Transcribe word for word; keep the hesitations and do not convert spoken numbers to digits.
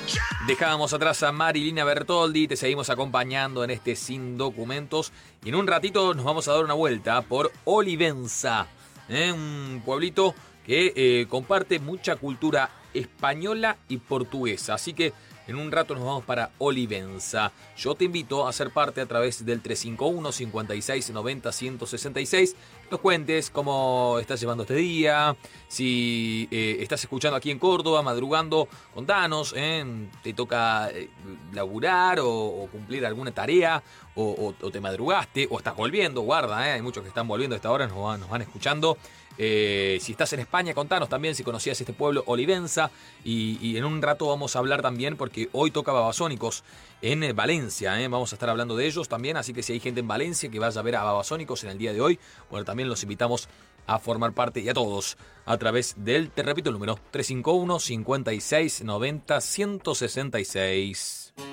Dejábamos atrás a Marilina Bertoldi, te seguimos acompañando en este Sin Documentos y en un ratito nos vamos a dar una vuelta por Olivenza, ¿eh? Un pueblito que eh, comparte mucha cultura española y portuguesa, así que en un rato nos vamos para Olivenza. Yo te invito a ser parte a través del tres cinco uno, cincuenta y seis, noventa, ciento sesenta y seis. Nos cuentes cómo estás llevando este día. Si eh, estás escuchando aquí en Córdoba, madrugando, contanos. ¿eh? ¿Te toca eh, laburar o, o cumplir alguna tarea? O, o, o te madrugaste? ¿O estás volviendo? Guarda, ¿eh? Hay muchos que están volviendo a esta hora, nos van, nos van escuchando. Eh, si estás en España, contanos también si conocías este pueblo Olivenza y, y en un rato vamos a hablar también porque hoy toca Babasónicos en eh, Valencia, ¿eh? Vamos a estar hablando de ellos también, así que si hay gente en Valencia que vaya a ver a Babasónicos en el día de hoy, bueno, también los invitamos a formar parte y a todos a través del, te repito el número, tres cinco uno, cincuenta y seis, noventa, ciento sesenta y seis.